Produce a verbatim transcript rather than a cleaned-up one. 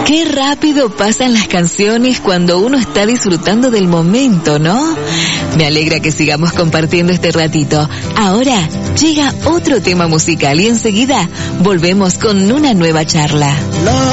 Qué rápido pasan las canciones cuando uno está disfrutando del momento, ¿no? Me alegra que sigamos compartiendo este ratito. Ahora llega otro tema musical y enseguida volvemos con una nueva charla.